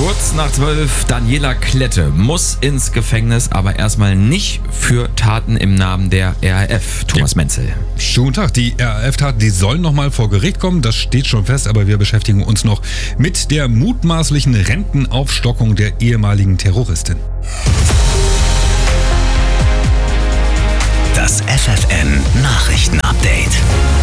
Kurz nach 12, Daniela Klette muss ins Gefängnis, aber erstmal nicht für Taten im Namen der RAF. Thomas Menzel. Schönen guten Tag. Die RAF-Taten, die sollen nochmal vor Gericht kommen, das steht schon fest, aber wir beschäftigen uns noch mit der mutmaßlichen Rentenaufstockung der ehemaligen Terroristin. Das FFN-Nachrichten-Update.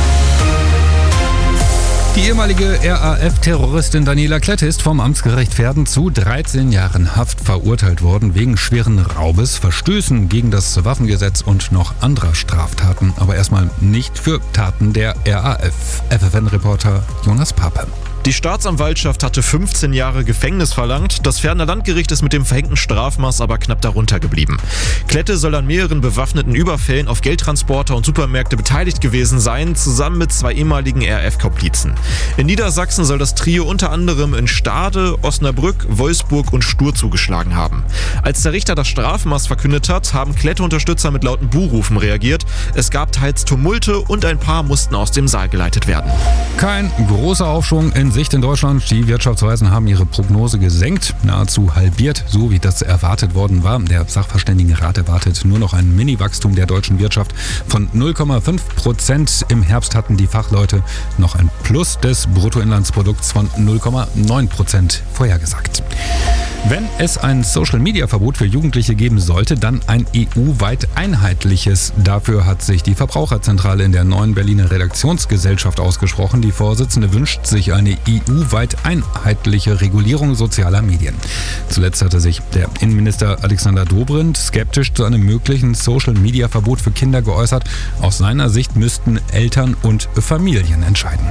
Die ehemalige RAF-Terroristin Daniela Klette ist vom Amtsgericht Verden zu 13 Jahren Haft verurteilt worden wegen schweren Raubes, Verstößen gegen das Waffengesetz und noch anderer Straftaten. Aber erstmal nicht für Taten der RAF. FFN-Reporter Jonas Pape. Die Staatsanwaltschaft hatte 15 Jahre Gefängnis verlangt. Das Verdener Landgericht ist mit dem verhängten Strafmaß aber knapp darunter geblieben. Klette soll an mehreren bewaffneten Überfällen auf Geldtransporter und Supermärkte beteiligt gewesen sein, zusammen mit 2 ehemaligen RAF-Komplizen. In Niedersachsen soll das Trio unter anderem in Stade, Osnabrück, Wolfsburg und Stur zugeschlagen haben. Als der Richter das Strafmaß verkündet hat, haben Klette-Unterstützer mit lauten Buhrufen reagiert. Es gab teils Tumulte und ein paar mussten aus dem Saal geleitet werden. Kein großer Aufschwung in Sicht in Deutschland. Die Wirtschaftsweisen haben ihre Prognose gesenkt, nahezu halbiert, so wie das erwartet worden war. Der Sachverständigenrat erwartet nur noch ein Mini-Wachstum der deutschen Wirtschaft von 0,5%. Im Herbst hatten die Fachleute noch ein Plus des Bruttoinlandsprodukts von 0,9% vorhergesagt. Wenn es ein Social-Media-Verbot für Jugendliche geben sollte, dann ein EU-weit einheitliches. Dafür hat sich die Verbraucherzentrale in der neuen Berliner Redaktionsgesellschaft ausgesprochen. Die Vorsitzende wünscht sich eine EU-weit einheitliche Regulierung sozialer Medien. Zuletzt hatte sich der Innenminister Alexander Dobrindt skeptisch zu einem möglichen Social-Media-Verbot für Kinder geäußert. Aus seiner Sicht müssten Eltern und Familien entscheiden.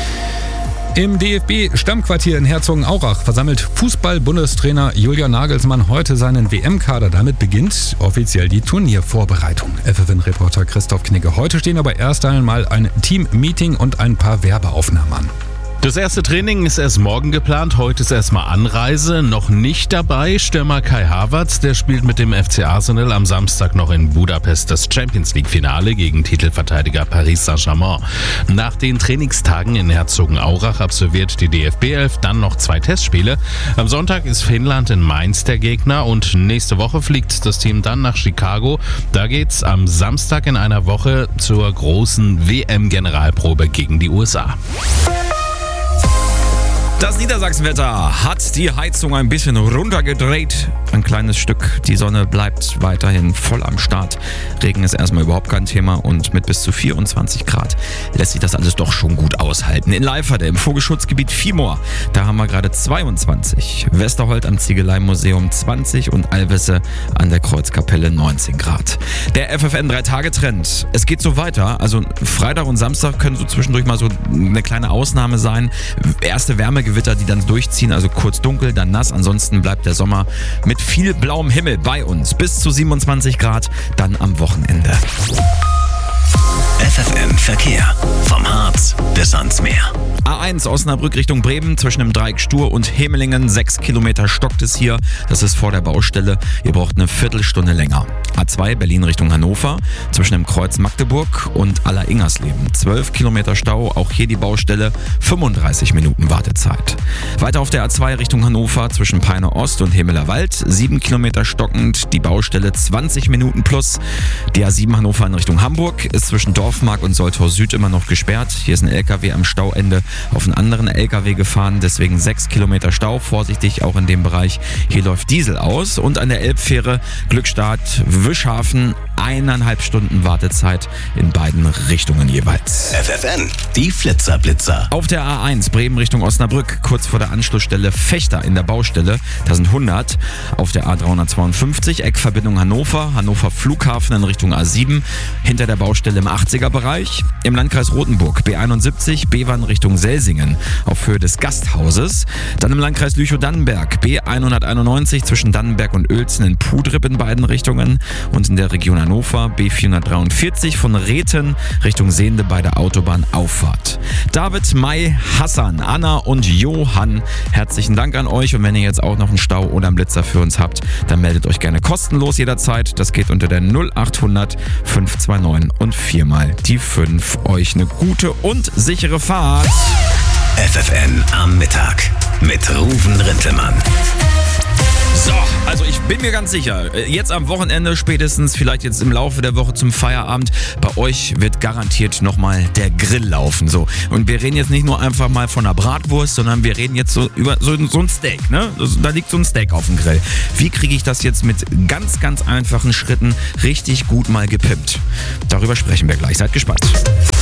Im DFB-Stammquartier in Herzogenaurach versammelt Fußball-Bundestrainer Julian Nagelsmann heute seinen WM-Kader. Damit beginnt offiziell die Turniervorbereitung. FFN-Reporter Christoph Knigge. Heute stehen aber erst einmal ein Team-Meeting und ein paar Werbeaufnahmen an. Das erste Training ist erst morgen geplant, heute ist erstmal Anreise. Noch nicht dabei Stürmer Kai Havertz, der spielt mit dem FC Arsenal am Samstag noch in Budapest das Champions-League-Finale gegen Titelverteidiger Paris Saint-Germain. Nach den Trainingstagen in Herzogenaurach absolviert die DFB-Elf dann noch 2 Testspiele. Am Sonntag ist Finnland in Mainz der Gegner und nächste Woche fliegt das Team dann nach Chicago. Da geht's am Samstag in einer Woche zur großen WM-Generalprobe gegen die USA. Das Niedersachsenwetter hat die Heizung ein bisschen runtergedreht. Ein kleines Stück. Die Sonne bleibt weiterhin voll am Start. Regen ist erstmal überhaupt kein Thema und mit bis zu 24 Grad lässt sich das alles doch schon gut aushalten. In Leiferde im Vogelschutzgebiet Viehmoor, da haben wir gerade 22. Westerholt am Ziegeleimuseum 20 und Alvesse an der Kreuzkapelle 19 Grad. Der FFN 3-Tage-Trend. Es geht so weiter. Also Freitag und Samstag können so zwischendurch mal so eine kleine Ausnahme sein. Erste Wärmegewitter, die dann durchziehen, also kurz dunkel, dann nass. Ansonsten bleibt der Sommer mit viel blauem Himmel bei uns. Bis zu 27 Grad dann am Wochenende. FFN Verkehr. Vom Harz bis ans Meer. A1 Osnabrück Richtung Bremen zwischen dem Dreieck Stur und Hemelingen. 6 Kilometer stockt es hier. Das ist vor der Baustelle. Ihr braucht eine Viertelstunde länger. A2 Berlin Richtung Hannover zwischen dem Kreuz Magdeburg und Aller-Ingersleben. 12 Kilometer Stau. Auch hier die Baustelle. 35 Minuten Wartezeit. Weiter auf der A2 Richtung Hannover zwischen Peine Ost und Hemeler Wald. 7 Kilometer stockend. Die Baustelle 20 Minuten plus. Die A7 Hannover in Richtung Hamburg ist zwischen Dorfmark und Soltau Süd immer noch gesperrt. Hier ist ein LKW am Stauende auf einen anderen LKW gefahren, deswegen 6 Kilometer Stau. Vorsichtig auch in dem Bereich. Hier läuft Diesel aus und an der Elbfähre Glückstadt Wischhafen 1,5 Stunden Wartezeit in beiden Richtungen jeweils. FFN, die Flitzer-Blitzer. Auf der A1 Bremen Richtung Osnabrück, kurz vor der Anschlussstelle Fechter in der Baustelle, da sind 100. Auf der A352 Eckverbindung Hannover, Hannover Flughafen in Richtung A7, hinter der Baustelle im 80er-Bereich. Im Landkreis Rothenburg B71 B-Bahn Richtung Selsingen auf Höhe des Gasthauses. Dann im Landkreis Lüchow-Dannenberg B191 zwischen Dannenberg und Uelzen in Pudrip in beiden Richtungen. Und in der Region Hannover B443 von Rethen Richtung Sehnde bei der Autobahnauffahrt. David, Mai, Hassan, Anna und Johann, herzlichen Dank an euch. Und wenn ihr jetzt auch noch einen Stau oder einen Blitzer für uns habt, dann meldet euch gerne kostenlos jederzeit. Das geht unter der 0800 529 und 4 mal die 5. Euch eine gute und sichere Fahrt. FFN am Mittag mit Ruven Rintelmann. So, also ich bin mir ganz sicher, jetzt am Wochenende spätestens, vielleicht jetzt im Laufe der Woche zum Feierabend, bei euch wird garantiert nochmal der Grill laufen. So. Und wir reden jetzt nicht nur einfach mal von einer Bratwurst, sondern wir reden jetzt so über so ein Steak. Ne? Da liegt so ein Steak auf dem Grill. Wie kriege ich das jetzt mit ganz, ganz einfachen Schritten richtig gut mal gepimpt? Darüber sprechen wir gleich. Seid gespannt.